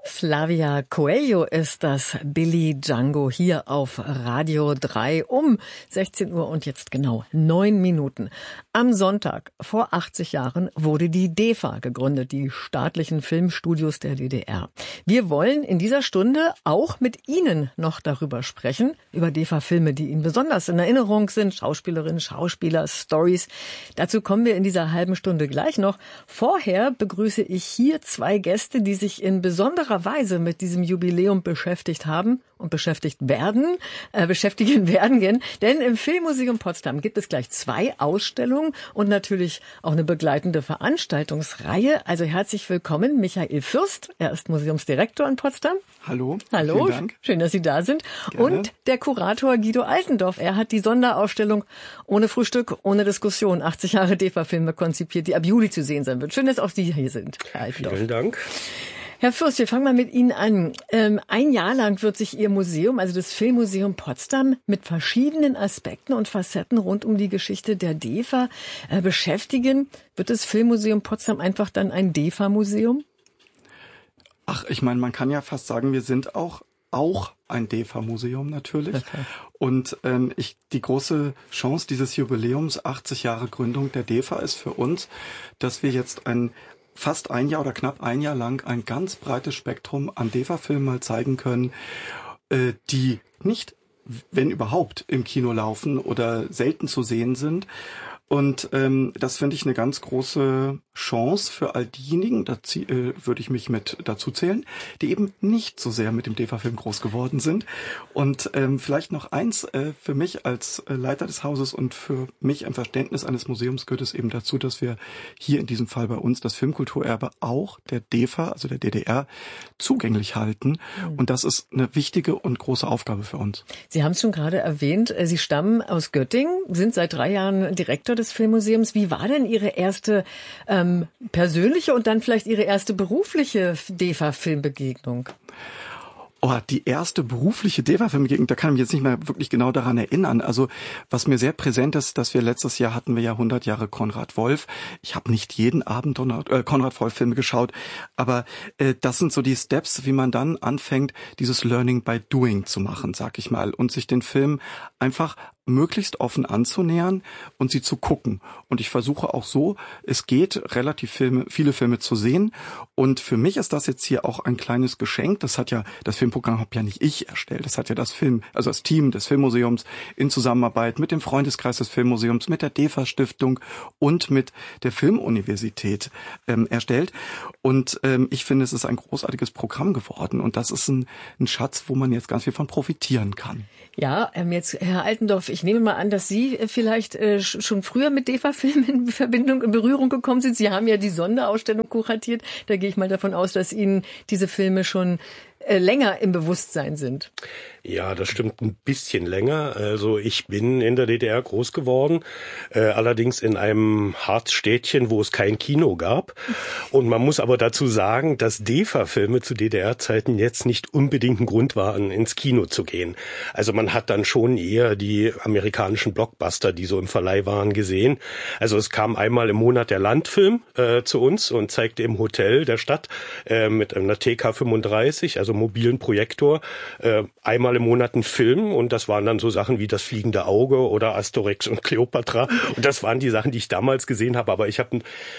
Flavia Coelho ist das, Billy Django hier auf Radio 3 um 16 Uhr und jetzt genau 9 Minuten. Am Sonntag vor 80 Jahren wurde die DEFA gegründet, die staatlichen Filmstudios der DDR. Wir wollen in dieser Stunde auch mit Ihnen noch darüber sprechen, über DEFA-Filme, die Ihnen besonders in Erinnerung sind, Schauspielerinnen, Schauspieler, Stories. Dazu kommen wir in dieser halben Stunde gleich noch. Vorher begrüße ich hier zwei Gäste, die sich in besonderer Weise mit diesem Jubiläum beschäftigt haben und beschäftigen werden. Denn im Filmmuseum Potsdam gibt es gleich 2 Ausstellungen und natürlich auch eine begleitende Veranstaltungsreihe. Also herzlich willkommen, Michael Fürst. Er ist Museumsdirektor in Potsdam. Hallo. Hallo. Vielen Dank. Schön, dass Sie da sind. Gerne. Und der Kurator Guido Altendorf. Er hat die Sonderausstellung Ohne Frühstück, ohne Diskussion, 80 Jahre DEFA-Filme konzipiert, die ab Juli zu sehen sein wird. Schön, dass auch Sie hier sind, Herr Altendorf. Vielen Dank. Herr Fürst, wir fangen mal mit Ihnen an. Ein Jahr lang wird sich Ihr Museum, also das Filmmuseum Potsdam, mit verschiedenen Aspekten und Facetten rund um die Geschichte der DEFA beschäftigen. Wird das Filmmuseum Potsdam einfach dann ein DEFA-Museum? Ach, ich meine, man kann ja fast sagen, wir sind auch ein DEFA-Museum natürlich. Okay. Und die große Chance dieses Jubiläums, 80 Jahre Gründung der DEFA, ist für uns, dass wir jetzt fast ein Jahr oder knapp ein Jahr lang ein ganz breites Spektrum an DEFA-Filmen mal zeigen können, die nicht, wenn überhaupt, im Kino laufen oder selten zu sehen sind. Und das finde ich eine ganz große Chance für all diejenigen, da würde ich mich mit dazu zählen, die eben nicht so sehr mit dem DEFA-Film groß geworden sind. Und vielleicht noch eins, für mich als Leiter des Hauses und für mich im Verständnis eines Museums gehört es eben dazu, dass wir hier in diesem Fall bei uns das Filmkulturerbe auch der DEFA, also der DDR, zugänglich halten. Und das ist eine wichtige und große Aufgabe für uns. Sie haben es schon gerade erwähnt, Sie stammen aus Göttingen, sind seit 3 Jahren Direktor des Filmmuseums. Wie war denn Ihre erste persönliche und dann vielleicht Ihre erste berufliche DEFA-Filmbegegnung? Oh, die erste berufliche DEFA-Filmbegegnung, da kann ich mich jetzt nicht mehr wirklich genau daran erinnern. Also was mir sehr präsent ist, dass wir letztes Jahr hatten wir ja 100 Jahre Konrad Wolf. Ich habe nicht jeden Abend Konrad Wolf-Filme geschaut, aber das sind so die Steps, wie man dann anfängt, dieses Learning by Doing zu machen, sag ich mal, und sich den Film einfach möglichst offen anzunähern und sie zu gucken. Und ich versuche auch so, es geht, relativ viele Filme zu sehen. Und für mich ist das jetzt hier auch ein kleines Geschenk. Das Filmprogramm habe ja nicht ich erstellt. Das hat ja das Team des Filmmuseums in Zusammenarbeit mit dem Freundeskreis des Filmmuseums, mit der DEFA-Stiftung und mit der Filmuniversität erstellt. Und ich finde, es ist ein großartiges Programm geworden. Und das ist ein Schatz, wo man jetzt ganz viel von profitieren kann. Ja, jetzt Herr Altendorf, ich nehme mal an, dass Sie vielleicht schon früher mit DEFA-Filmen in Berührung gekommen sind. Sie haben ja die Sonderausstellung kuratiert. Da gehe ich mal davon aus, dass Ihnen diese Filme schon länger im Bewusstsein sind. Ja, das stimmt ein bisschen länger. Also ich bin in der DDR groß geworden, allerdings in einem Harzstädtchen, wo es kein Kino gab. Und man muss aber dazu sagen, dass DEFA-Filme zu DDR-Zeiten jetzt nicht unbedingt ein Grund waren, ins Kino zu gehen. Also man hat dann schon eher die amerikanischen Blockbuster, die so im Verleih waren, gesehen. Also es kam einmal im Monat der Landfilm zu uns und zeigte im Hotel der Stadt mit einer TK35, also mobilen Projektor, einmal im Monat einen Film, und das waren dann so Sachen wie Das fliegende Auge oder Asterix und Kleopatra, und das waren die Sachen, die ich damals gesehen habe. Aber ich habe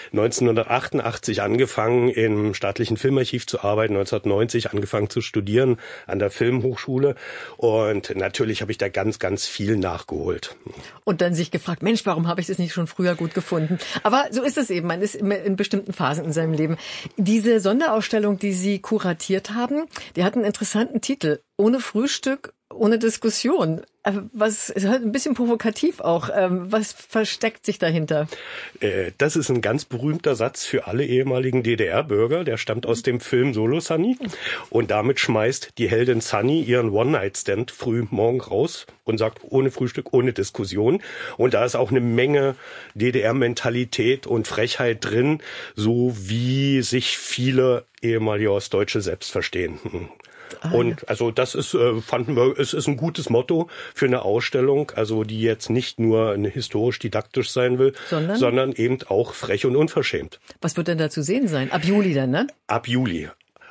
1988 angefangen, im staatlichen Filmarchiv zu arbeiten, 1990 angefangen zu studieren an der Filmhochschule, und natürlich habe ich da ganz, ganz viel nachgeholt. Und dann sich gefragt, Mensch, warum habe ich das nicht schon früher gut gefunden? Aber so ist es eben, man ist immer in bestimmten Phasen in seinem Leben. Diese Sonderausstellung, die Sie kuratiert haben, die hat einen interessanten Titel. Ohne Frühstück, ohne Diskussion. Was ist halt ein bisschen provokativ auch. Was versteckt sich dahinter? Das ist ein ganz berühmter Satz für alle ehemaligen DDR-Bürger. Der stammt aus dem Film Solo Sunny. Und damit schmeißt die Heldin Sunny ihren One-Night-Stand früh morgen raus und sagt, ohne Frühstück, ohne Diskussion. Und da ist auch eine Menge DDR-Mentalität und Frechheit drin, so wie sich viele ehemalige Ostdeutsche selbst verstehen. Und also das ist, fanden wir, es ist ein gutes Motto für eine Ausstellung, also die jetzt nicht nur historisch-didaktisch sein will, sondern eben auch frech und unverschämt. Was wird denn da zu sehen sein? Ab Juli dann, ne? Ab Juli.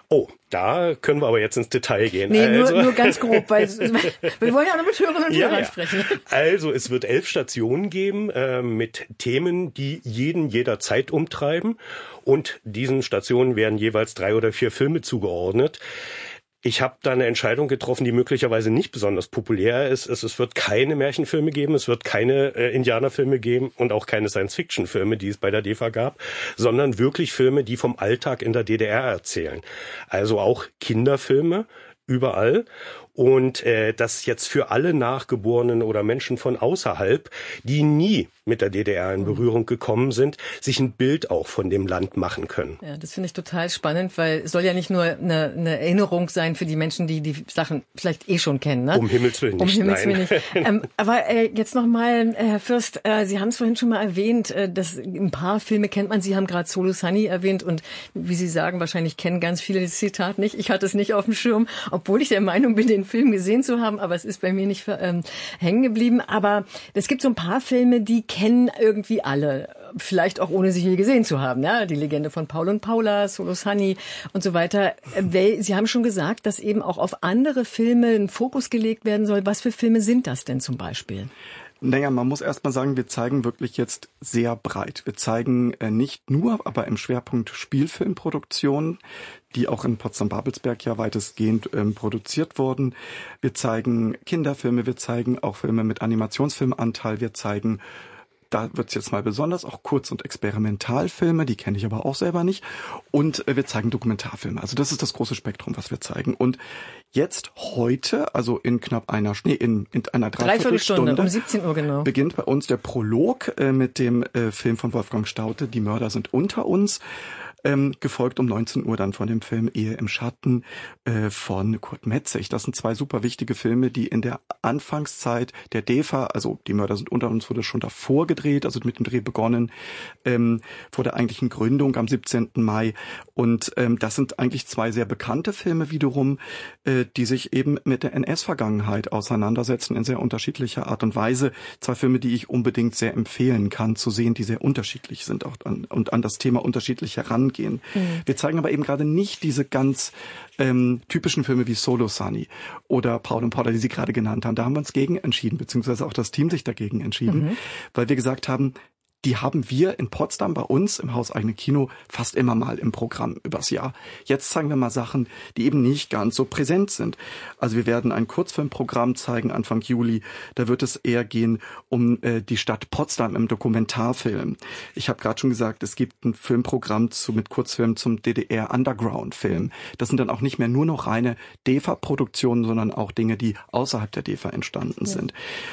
Oh, da können wir aber jetzt ins Detail gehen. Nee, nur ganz grob, weil wir wollen ja noch mit Hörerinnen und Hörern sprechen. Also es wird 11 Stationen geben mit Themen, die jeden jederzeit umtreiben. Und diesen Stationen werden jeweils 3 oder 4 Filme zugeordnet. Ich habe da eine Entscheidung getroffen, die möglicherweise nicht besonders populär ist. Es wird keine Märchenfilme geben, es wird keine Indianerfilme geben und auch keine Science-Fiction-Filme, die es bei der DEFA gab, sondern wirklich Filme, die vom Alltag in der DDR erzählen. Also auch Kinderfilme überall. Und das jetzt für alle Nachgeborenen oder Menschen von außerhalb, die nie mit der DDR in Berührung gekommen sind, sich ein Bild auch von dem Land machen können. Ja, das finde ich total spannend, weil es soll ja nicht nur eine Erinnerung sein für die Menschen, die die Sachen vielleicht schon kennen. Ne? Um Himmels Willen nicht. Um Himmels Willen nicht. Aber jetzt nochmal, Herr Fürst, Sie haben es vorhin schon mal erwähnt, dass ein paar Filme kennt man. Sie haben gerade Solo Sunny erwähnt und wie Sie sagen, wahrscheinlich kennen ganz viele das Zitat nicht. Ich hatte es nicht auf dem Schirm, obwohl ich der Meinung bin, den Film gesehen zu haben, aber es ist bei mir nicht hängen geblieben. Aber es gibt so ein paar Filme, die kennen irgendwie alle, vielleicht auch ohne sie je gesehen zu haben. Ja? Die Legende von Paul und Paula, Solo Sunny und so weiter. Sie haben schon gesagt, dass eben auch auf andere Filme ein Fokus gelegt werden soll. Was für Filme sind das denn zum Beispiel? Naja, man muss erst mal sagen, wir zeigen wirklich jetzt sehr breit. Wir zeigen nicht nur, aber im Schwerpunkt Spielfilmproduktionen, die auch in Potsdam-Babelsberg ja weitestgehend produziert wurden. Wir zeigen Kinderfilme, wir zeigen auch Filme mit Animationsfilmanteil, wir zeigen, da wird's jetzt mal besonders, auch Kurz- und Experimentalfilme, die kenne ich aber auch selber nicht. Und wir zeigen Dokumentarfilme. Also das ist das große Spektrum, was wir zeigen. Und jetzt heute, also in knapp einer Dreiviertelstunde, um 17 Uhr genau, beginnt bei uns der Prolog mit dem Film von Wolfgang Staudte, Die Mörder sind unter uns. Gefolgt um 19 Uhr dann von dem Film Ehe im Schatten von Kurt Metzig. Das sind 2 super wichtige Filme, die in der Anfangszeit der DEFA, also Die Mörder sind unter uns, wurde schon davor gedreht, also mit dem Dreh begonnen, vor der eigentlichen Gründung am 17. Mai. Und das sind eigentlich 2 sehr bekannte Filme wiederum, die sich eben mit der NS-Vergangenheit auseinandersetzen in sehr unterschiedlicher Art und Weise. 2 Filme, die ich unbedingt sehr empfehlen kann zu sehen, die sehr unterschiedlich sind auch und an das Thema unterschiedlich herangehen. Wir zeigen aber eben gerade nicht diese ganz typischen Filme wie Solo Sunny oder Paul und Paula, die Sie gerade genannt haben. Da haben wir uns gegen entschieden, beziehungsweise auch das Team sich dagegen entschieden, weil wir gesagt haben, die haben wir in Potsdam bei uns im hauseigenen Kino fast immer mal im Programm übers Jahr. Jetzt zeigen wir mal Sachen, die eben nicht ganz so präsent sind. Also wir werden ein Kurzfilmprogramm zeigen Anfang Juli. Da wird es eher gehen um die Stadt Potsdam im Dokumentarfilm. Ich habe gerade schon gesagt, es gibt ein Filmprogramm mit Kurzfilmen zum DDR-Underground-Film. Das sind dann auch nicht mehr nur noch reine DEFA-Produktionen, sondern auch Dinge, die außerhalb der DEFA entstanden sind.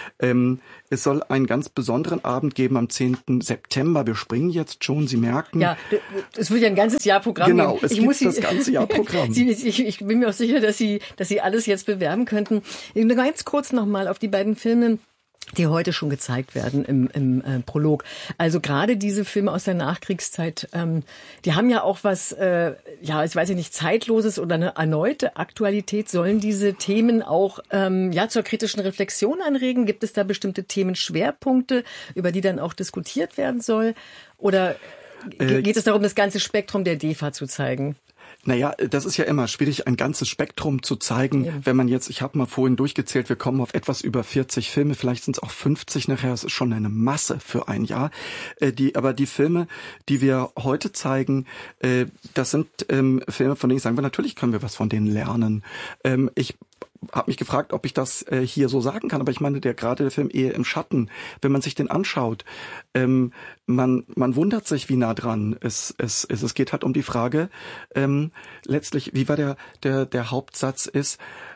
Es soll einen ganz besonderen Abend geben am 10. September. Wir springen jetzt schon, Sie merken. Ja, es wird ja ein ganzes Jahr Programm geben. Genau, es gibt das ganze Jahr Programm. Ich bin mir auch sicher, dass Sie alles jetzt bewerben könnten. Ganz kurz nochmal auf die beiden Filme, die heute schon gezeigt werden im Prolog. Also gerade diese Filme aus der Nachkriegszeit, die haben ja auch was, ich weiß nicht, Zeitloses oder eine erneute Aktualität. Sollen diese Themen auch zur kritischen Reflexion anregen? Gibt es da bestimmte Themenschwerpunkte, über die dann auch diskutiert werden soll? Oder geht es darum, das ganze Spektrum der DEFA zu zeigen? Naja, das ist ja immer schwierig, ein ganzes Spektrum zu zeigen. Ja. Wenn man jetzt, ich habe mal vorhin durchgezählt, wir kommen auf etwas über 40 Filme, vielleicht sind es auch 50 nachher, das ist schon eine Masse für ein Jahr. Aber die Filme, die wir heute zeigen, das sind Filme, von denen ich sagen will, natürlich können wir was von denen lernen. Ich habe mich gefragt, ob ich das hier so sagen kann, aber ich meine, gerade der Film Ehe im Schatten, wenn man sich den anschaut, man wundert sich, wie nah dran es geht halt um die Frage, letztlich, wie war der Hauptsatz ist,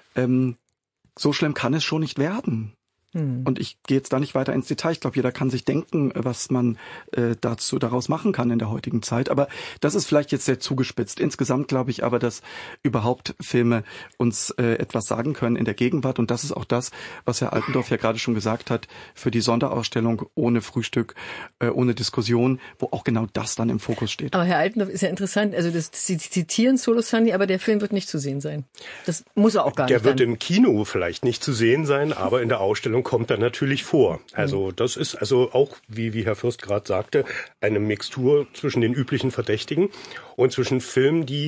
so schlimm kann es schon nicht werden. Und ich gehe jetzt da nicht weiter ins Detail. Ich glaube, jeder kann sich denken, was man daraus machen kann in der heutigen Zeit. Aber das ist vielleicht jetzt sehr zugespitzt. Insgesamt glaube ich aber, dass überhaupt Filme uns etwas sagen können in der Gegenwart. Und das ist auch das, was Herr Altendorf ja gerade schon gesagt hat, für die Sonderausstellung ohne Frühstück, ohne Diskussion, wo auch genau das dann im Fokus steht. Aber Herr Altendorf ist ja interessant. Also Sie zitieren Solo Sunny, aber der Film wird nicht zu sehen sein. Das muss er auch gar nicht. Der wird im Kino vielleicht nicht zu sehen sein, aber in der Ausstellung kommt er natürlich vor. Also das ist also auch, wie Herr Fürst gerade sagte, eine Mixtur zwischen den üblichen Verdächtigen und zwischen Filmen, die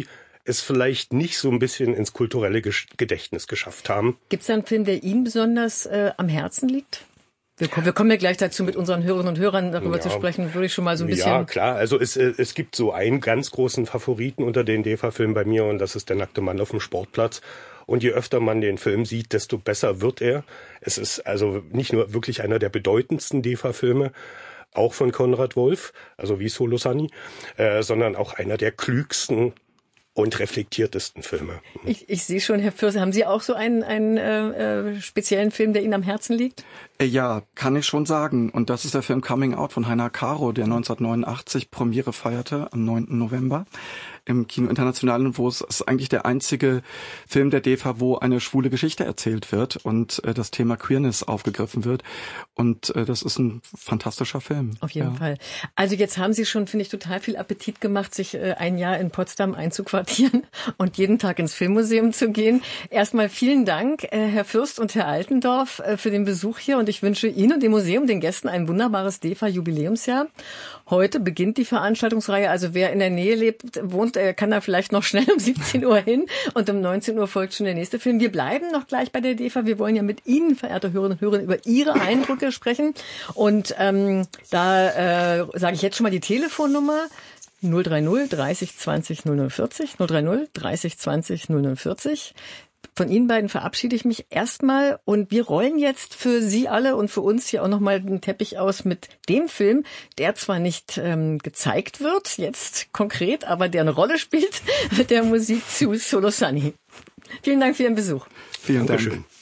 es vielleicht nicht so ein bisschen ins kulturelle Gedächtnis geschafft haben. Gibt es einen Film, der Ihnen besonders am Herzen liegt? Wir kommen ja gleich dazu, mit unseren Hörerinnen und Hörern darüber zu sprechen, würde ich schon mal so ein bisschen... Ja, klar. Also es gibt so einen ganz großen Favoriten unter den DEFA-Filmen bei mir und das ist Der nackte Mann auf dem Sportplatz. Und je öfter man den Film sieht, desto besser wird er. Es ist also nicht nur wirklich einer der bedeutendsten DEFA-Filme, auch von Konrad Wolf, also wie Solosani, sondern auch einer der klügsten und reflektiertesten Filme. Ich sehe schon, Herr Fürst, haben Sie auch so einen speziellen Film, der Ihnen am Herzen liegt? Ja, kann ich schon sagen. Und das ist der Film Coming Out von Heiner Caro, der 1989 Premiere feierte, am 9. November im Kino International, wo es ist eigentlich der einzige Film der DEFA, wo eine schwule Geschichte erzählt wird und das Thema Queerness aufgegriffen wird. Und das ist ein fantastischer Film. Auf jeden Fall. Also jetzt haben Sie schon, finde ich, total viel Appetit gemacht, sich ein Jahr in Potsdam einzuquartieren und jeden Tag ins Filmmuseum zu gehen. Erstmal vielen Dank, Herr Fürst und Herr Altendorf, für den Besuch hier. Und ich wünsche Ihnen und dem Museum, den Gästen, ein wunderbares DEFA-Jubiläumsjahr. Heute beginnt die Veranstaltungsreihe. Also wer in der Nähe wohnt, kann da vielleicht noch schnell um 17 Uhr hin. Und um 19 Uhr folgt schon der nächste Film. Wir bleiben noch gleich bei der DEFA. Wir wollen ja mit Ihnen, verehrte Hörerinnen und Hörer, über Ihre Eindrücke sprechen. Und da sage ich jetzt schon mal die Telefonnummer. 030 30 20 0040. 030 30 20 0040. Von Ihnen beiden verabschiede ich mich erstmal und wir rollen jetzt für Sie alle und für uns hier auch nochmal den Teppich aus mit dem Film, der zwar nicht gezeigt wird, jetzt konkret, aber der eine Rolle spielt, mit der Musik zu Solosani. Vielen Dank für Ihren Besuch. Vielen Dank. Dankeschön.